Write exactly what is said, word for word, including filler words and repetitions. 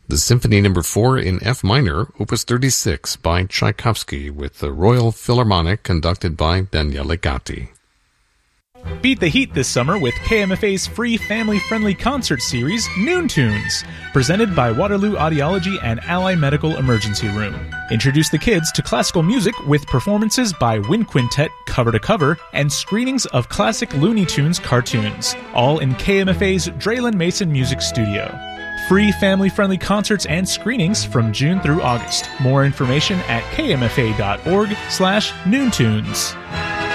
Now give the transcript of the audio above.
the Symphony Number four in F minor, Opus thirty-six by Tchaikovsky, with the Royal Philharmonic conducted by Daniele Gatti. Beat the heat this summer with K M F A's free family-friendly concert series, Noon Tunes, presented by Waterloo Audiology and Ally Medical Emergency Room. Introduce the kids to classical music with performances by Wind Quintet cover to cover and screenings of classic Looney Tunes cartoons, all in K M F A's Draylen Mason Music Studio. Free family-friendly concerts and screenings from June through August. More information at kmfa.org slash noontunes.